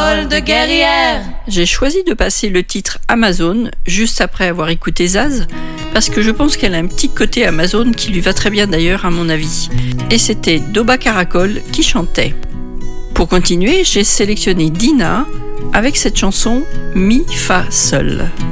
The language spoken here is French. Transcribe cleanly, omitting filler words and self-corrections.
Paroles de guerrière. J'ai choisi de passer le titre Amazon juste après avoir écouté Zaz parce que je pense qu'elle a un petit côté Amazon qui lui va très bien d'ailleurs à mon avis. Et c'était Doba Caracol qui chantait. Pour continuer, j'ai sélectionné Dina avec cette chanson Mi Fa Sol.